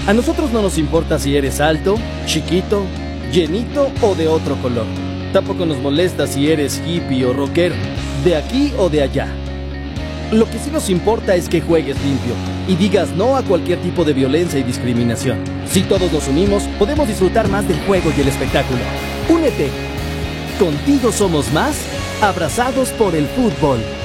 A nosotros no nos importa si eres alto, chiquito, llenito o de otro color. Tampoco nos molesta si eres hippie o rockero, de aquí o de allá. Lo que sí nos importa es que juegues limpio y digas no a cualquier tipo de violencia y discriminación. Si todos nos unimos, podemos disfrutar más del juego y el espectáculo. Únete. Contigo somos más, abrazados por el fútbol.